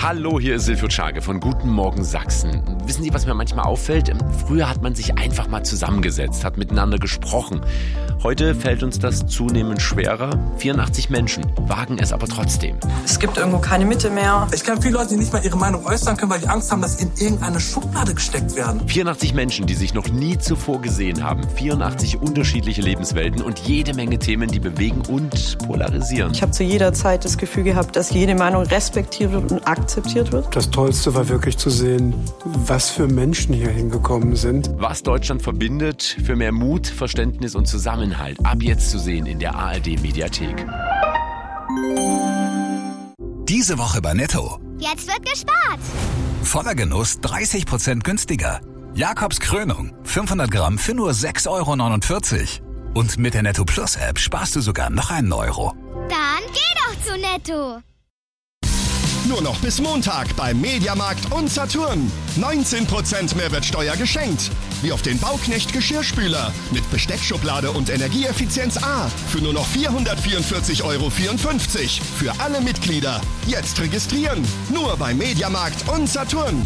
Hallo, hier ist Silvio Czage von Guten Morgen Sachsen. Wissen Sie, was mir manchmal auffällt? Früher hat man sich einfach mal zusammengesetzt, hat miteinander gesprochen. Heute fällt uns das zunehmend schwerer. 84 Menschen wagen es aber trotzdem. Es gibt irgendwo keine Mitte mehr. Ich kenne viele Leute, die nicht mal ihre Meinung äußern können, weil die Angst haben, dass sie in irgendeine Schublade gesteckt werden. 84 Menschen, die sich noch nie zuvor gesehen haben. 84 unterschiedliche Lebenswelten und jede Menge Themen, die bewegen und polarisieren. Ich habe zu jeder Zeit das Gefühl gehabt, dass jede Meinung respektiert wird und akzeptiert wird. Das Tollste war wirklich zu sehen, was für Menschen hier hingekommen sind. Was Deutschland verbindet, für mehr Mut, Verständnis und Zusammenhalt. Ab jetzt zu sehen in der ARD-Mediathek. Diese Woche bei Netto. Jetzt wird gespart. Voller Genuss 30% günstiger. Jakobs Krönung 500 Gramm für nur 6,49 €. Und mit der Netto Plus App sparst du sogar noch einen Euro. Dann geh doch zu Netto. Nur noch bis Montag beim Mediamarkt und Saturn. 19% Mehrwertsteuer geschenkt. Wie auf den Bauknecht Geschirrspüler mit Besteckschublade und Energieeffizienz A. Für nur noch 444,54 € für alle Mitglieder. Jetzt registrieren. Nur beim Mediamarkt und Saturn.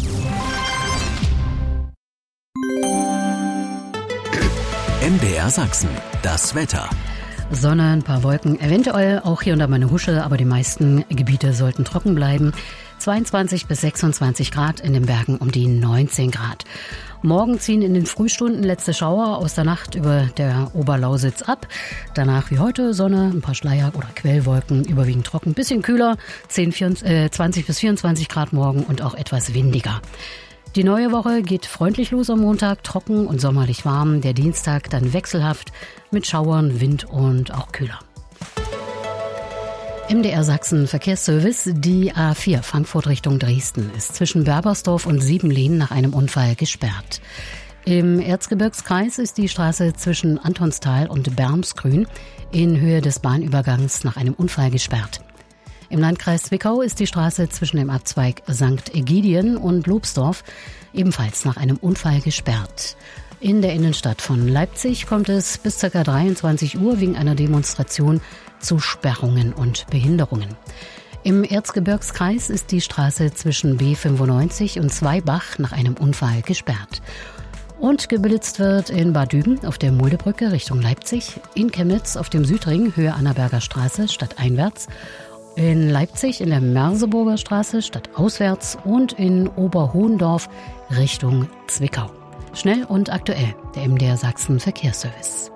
MDR Sachsen, das Wetter. Sonne, ein paar Wolken, eventuell auch hier und da mal eine Husche, aber die meisten Gebiete sollten trocken bleiben. 22 bis 26 Grad, in den Bergen um die 19 Grad. Morgen ziehen in den Frühstunden letzte Schauer aus der Nacht über der Oberlausitz ab. Danach wie heute Sonne, ein paar Schleier- oder Quellwolken, überwiegend trocken, bisschen kühler, 20 bis 24 Grad morgen und auch etwas windiger. Die neue Woche geht freundlich los am Montag, trocken und sommerlich warm. Der Dienstag dann wechselhaft mit Schauern, Wind und auch kühler. MDR Sachsen Verkehrsservice. Die A4 Frankfurt Richtung Dresden ist zwischen Berbersdorf und Siebenlehn nach einem Unfall gesperrt. Im Erzgebirgskreis ist die Straße zwischen Antonstal und Bermsgrün in Höhe des Bahnübergangs nach einem Unfall gesperrt. Im Landkreis Zwickau ist die Straße zwischen dem Abzweig St. Ägidien und Lobsdorf ebenfalls nach einem Unfall gesperrt. In der Innenstadt von Leipzig kommt es bis ca. 23 Uhr wegen einer Demonstration zu Sperrungen und Behinderungen. Im Erzgebirgskreis ist die Straße zwischen B95 und Zweibach nach einem Unfall gesperrt. Und geblitzt wird in Bad Düben auf der Muldebrücke Richtung Leipzig, in Chemnitz auf dem Südring Höhe Annaberger Straße stadteinwärts, in Leipzig in der Merseburger Straße stadtauswärts und in Oberhohendorf Richtung Zwickau. Schnell und aktuell, der MDR Sachsen Verkehrsservice.